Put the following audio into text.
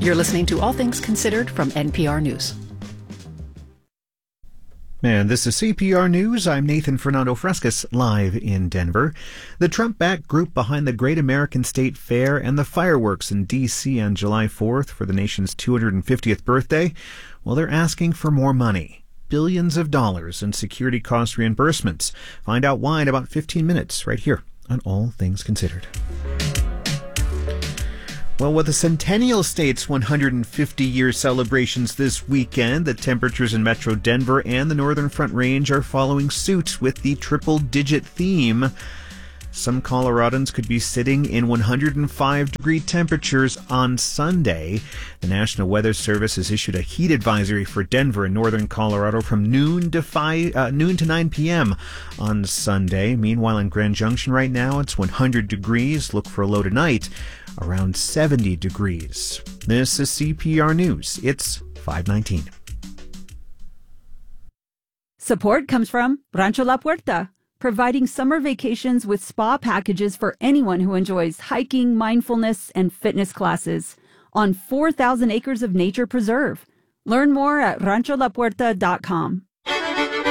You're listening to All Things Considered from NPR News. And this is CPR News. I'm Nathan Fernando Frescas, live in Denver. The Trump-backed group behind the Great American State Fair and the fireworks in D.C. on July 4th for the nation's 250th birthday, well, they're asking for more money. Billions of dollars in security cost reimbursements. Find out why in about 15 minutes right here on All Things Considered. Well, with the Centennial State's 150-year celebrations this weekend, the temperatures in Metro Denver and the Northern Front Range are following suit with the triple-digit theme. Some Coloradans could be sitting in 105-degree temperatures on Sunday. The National Weather Service has issued a heat advisory for Denver and northern Colorado from noon to 9 p.m. on Sunday. Meanwhile, in Grand Junction right now, it's 100 degrees. Look for a low tonight around 70 degrees. This is CPR News. It's 5:19. Support comes from Rancho La Puerta, providing summer vacations with spa packages for anyone who enjoys hiking, mindfulness, and fitness classes on 4,000 acres of nature preserve. Learn more at rancholapuerta.com.